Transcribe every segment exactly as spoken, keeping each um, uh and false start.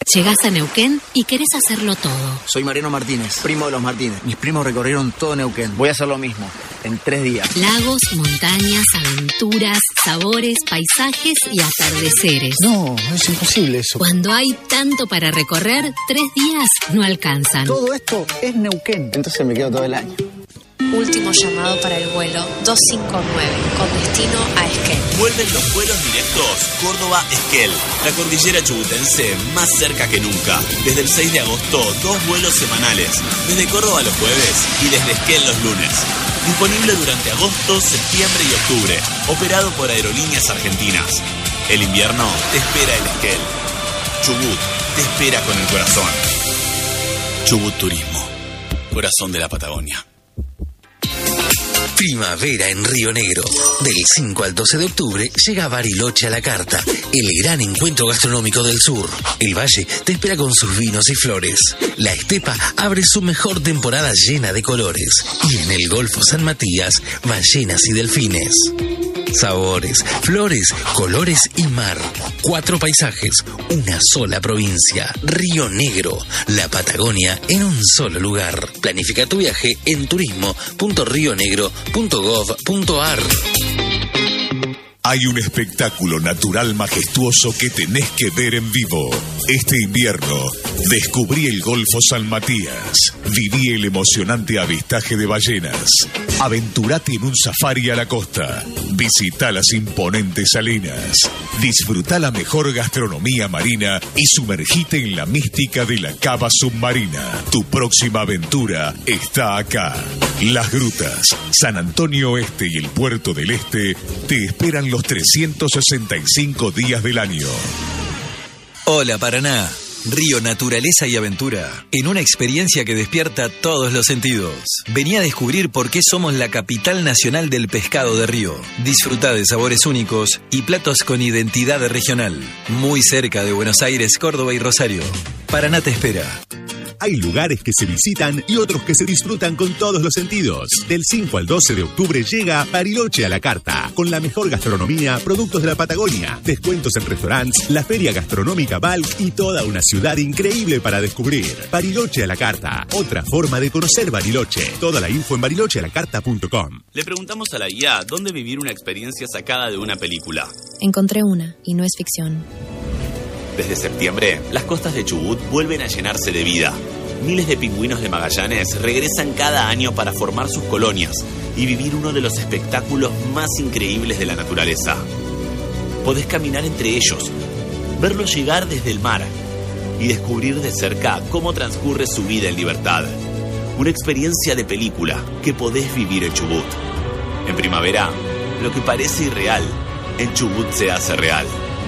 Llegás a Neuquén y querés hacerlo todo. Soy Mariano Martínez, primo de los Martínez. Mis primos recorrieron todo Neuquén. Voy a hacer lo mismo, en tres días. Lagos, montañas, aventuras, sabores, paisajes y atardeceres. No, es imposible eso. Cuando hay tanto para recorrer, tres días no alcanzan. Todo esto es Neuquén. Entonces me quedo todo el año. Último llamado para el vuelo doscientos cincuenta y nueve con destino a Esquel. Vuelven los vuelos directos Córdoba-Esquel. La cordillera chubutense más cerca que nunca. Desde el seis de agosto, dos vuelos semanales. Desde Córdoba los jueves y desde Esquel los lunes. Disponible durante agosto, septiembre y octubre. Operado por Aerolíneas Argentinas. El invierno te espera en Esquel. Chubut te espera con el corazón. Chubut Turismo. Corazón de la Patagonia. Primavera en Río Negro. Del cinco al doce de octubre llega Bariloche a la carta, el gran encuentro gastronómico del sur. El valle te espera con sus vinos y flores. La estepa abre su mejor temporada llena de colores. Y en el Golfo San Matías, ballenas y delfines. Sabores, flores, colores y mar. Cuatro paisajes, una sola provincia. Río Negro, la Patagonia en un solo lugar. Planifica tu viaje en turismo punto río negro punto gov punto ar. Hay un espectáculo natural majestuoso que tenés que ver en vivo. Este invierno, descubrí el Golfo San Matías. Viví el emocionante avistaje de ballenas. Aventurate en un safari a la costa. Visita las imponentes salinas. Disfruta la mejor gastronomía marina y sumergite en la mística de la cava submarina. Tu próxima aventura está acá. Las Grutas, San Antonio Oeste y el Puerto del Este te esperan los trescientos sesenta y cinco días del año. Hola Paraná, río, naturaleza y aventura, en una experiencia que despierta todos los sentidos. Vení a descubrir por qué somos la capital nacional del pescado de río. Disfruta de sabores únicos y platos con identidad regional. Muy cerca de Buenos Aires, Córdoba y Rosario. Paraná te espera. Hay lugares que se visitan y otros que se disfrutan con todos los sentidos. Del cinco al doce de octubre llega Bariloche a la carta, con la mejor gastronomía, productos de la Patagonia, descuentos en restaurantes, la feria gastronómica Balk y toda una ciudad increíble para descubrir. Bariloche a la carta, otra forma de conocer Bariloche. Toda la info en bariloche a la carta punto com. Le preguntamos a la guía dónde vivir una experiencia sacada de una película. Encontré una, y no es ficción. Desde septiembre, las costas de Chubut vuelven a llenarse de vida. Miles de pingüinos de Magallanes regresan cada año para formar sus colonias y vivir uno de los espectáculos más increíbles de la naturaleza. Podés caminar entre ellos, verlos llegar desde el mar y descubrir de cerca cómo transcurre su vida en libertad. Una experiencia de película que podés vivir en Chubut. En primavera, lo que parece irreal, en Chubut se hace real.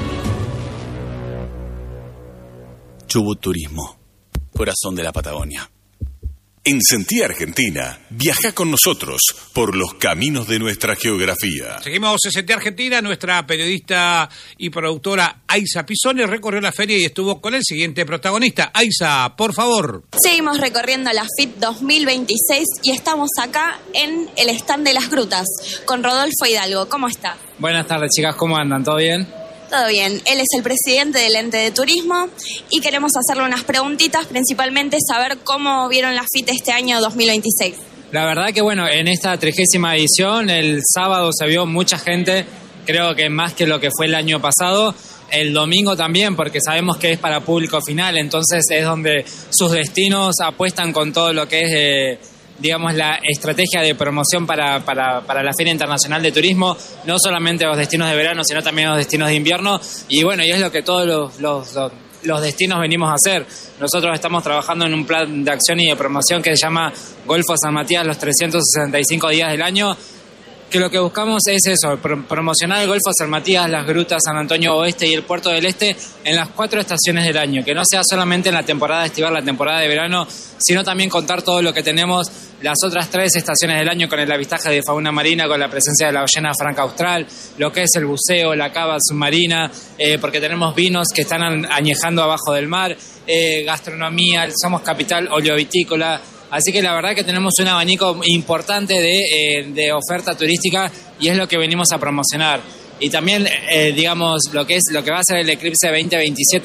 Chubut Turismo, corazón de la Patagonia. En Sentí Argentina, viaja con nosotros por los caminos de nuestra geografía. Seguimos en Sentí Argentina. Nuestra periodista y productora Aiza Pisone recorrió la feria y estuvo con el siguiente protagonista. Aiza, por favor. Seguimos recorriendo la F I T dos mil veintiséis y estamos acá en el stand de Las Grutas con Rodolfo Hidalgo. ¿Cómo está? Buenas tardes, chicas. ¿Cómo andan? ¿Todo bien? Todo bien. Él es el presidente del ente de turismo y queremos hacerle unas preguntitas, principalmente saber cómo vieron la F I T este año dos mil veintiséis. La verdad que bueno, en esta trigésima edición, el sábado se vio mucha gente, creo que más que lo que fue el año pasado. El domingo también, porque sabemos que es para público final, entonces es donde sus destinos apuestan con todo lo que es... Eh, digamos, la estrategia de promoción para, para, para la Feria Internacional de Turismo, no solamente los destinos de verano, sino también los destinos de invierno, y bueno, y es lo que todos los, los, los, los destinos venimos a hacer. Nosotros estamos trabajando en un plan de acción y de promoción que se llama Golfo San Matías los trescientos sesenta y cinco días del año, que lo que buscamos es eso, pro- promocionar el Golfo San Matías, las Grutas, San Antonio Oeste y el Puerto del Este en las cuatro estaciones del año, que no sea solamente en la temporada estival, la temporada de verano, sino también contar todo lo que tenemos las otras tres estaciones del año con el avistaje de fauna marina, con la presencia de la ballena franca austral, lo que es el buceo, la cava submarina, eh, porque tenemos vinos que están añejando abajo del mar, eh, gastronomía, somos capital oleovitícola. Así que la verdad que tenemos un abanico importante de, eh, de oferta turística y es lo que venimos a promocionar. Y también, eh, digamos, lo que es lo que va a ser el Eclipse veinte veintisiete